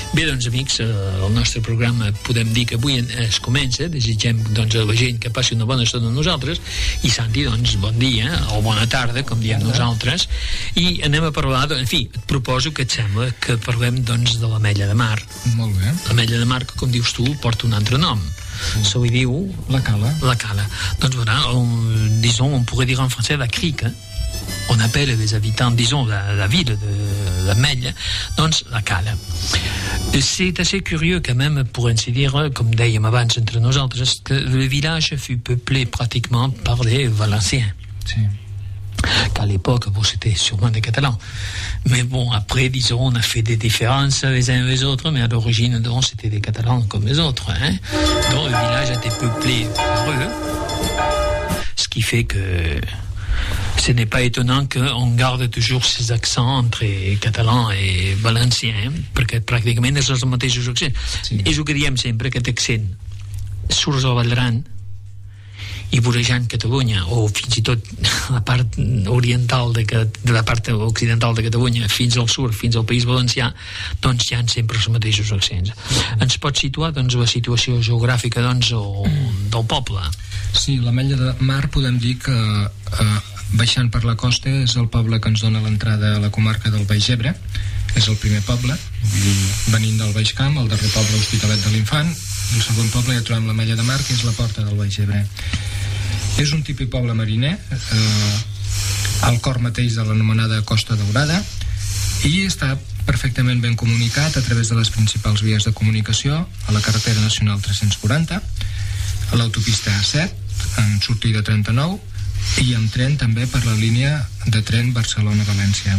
Bé, doncs, amics, el nostre programa podem dir que avui es comença. Desitgem, doncs, a la gent que passi una bona estona amb nosaltres. I, Santi, doncs, bon dia o bona tarda, com diem nosaltres. I anem a parlar, en fi, et proposo que et sembla que parlem, doncs, de l'Ametlla de Mar. Molt bé. L'Ametlla de Mar, que, com dius tu, porta un altre nom. Se li diu... La cala. La cala. Donc voilà, disons, on pourrait dire en français la crique. On appelle les habitants, disons, la ville de l'Ametlla, donc la cala. C'est assez curieux quand même, pour ainsi dire, comme dèiem abans entre nosaltres, que le village fut peuplé pratiquement par des Valenciens. Sí. Qu'à l'époque, bon, c'était sûrement des Catalans. Mais bon, après, disons, on a fait des différences les uns les autres, mais à l'origine, donc, c'était des Catalans comme les autres, hein. Donc, le village a été peuplé par eux, ce qui fait que ce n'est pas étonnant qu'on garde toujours ces accents entre catalans i valencià, perquè pràcticament és els mateixos accents. Sí. És el que diem sempre, aquest accent. Surts al Vall d'Aran i vorejant Catalunya, o fins i tot la part oriental de la part occidental de Catalunya fins al sud, fins al País Valencià, doncs hi ha sempre els mateixos accents. Ens pot situar, doncs, la situació geogràfica, doncs, del poble? Sí, l'Ametlla de Mar podem dir que baixant per la costa és el poble que ens dona l'entrada a la comarca del Baix Ebre. És el primer poble, venint del Baix Camp, el darrer poble Hospitalet de l'Infant, el segon poble ja trobem l'Ametlla de Mar, que és la porta del Baix Ebre. És un típic poble mariner, al cor mateix de l'anomenada Costa Daurada, i està perfectament ben comunicat a través de les principals vies de comunicació, a la carretera nacional 340, a l'autopista A7, en sortida 39, i amb tren també per la línia de tren Barcelona-València.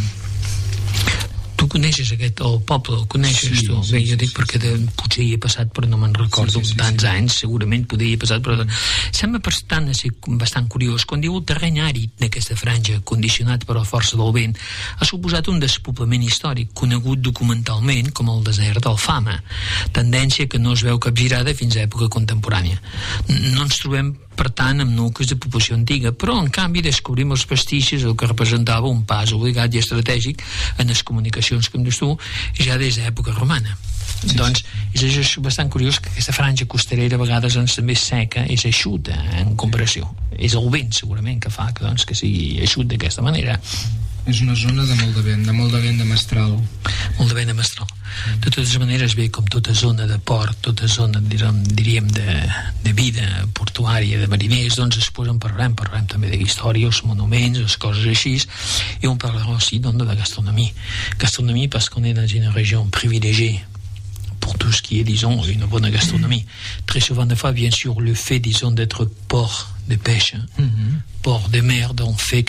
Tu coneixes el poble, el coneixes tu? Bé, jo dic perquè potser hi he passat, però no me'n recordo, tants anys, segurament poder hi he passat, però sembla bastant curiós. Quan diu el terreny àrid d'aquesta franja, condicionat per la força del vent, ha suposat un despoblament històric, conegut documentalment com el desert d'Alfama, tendència que no es veu capgirada fins a època contemporània. No ens trobem, per tant, amb nuclis de població antiga, però en canvi descobrim els vestigis del que representava un pas obligat i estratègic en les comunicacions, com dius tu, ja des d'època romana. Sí, doncs és bastant curiós que aquesta franja costanera a vegades doncs, també és seca, és eixuta en comparació. És el vent segurament que fa que sigui eixut d'aquesta manera. És una zona de molt de vent de mestral. Molt de vent de mestral. De totes maneres, bé, com tota zona de port, tota zona, diríem, de vida portuària, de mariners, doncs després en parlarem també d'història, els monuments, les coses així, et on parlera aussi donc de la gastronomie. Gastronomie parce qu'on est dans une région privilégiée pour tout ce qui est, disons, une bonne gastronomie. Très souvent de fois, bien sûr, le fait, disons, d'être port de pêche, port de mer, donc fait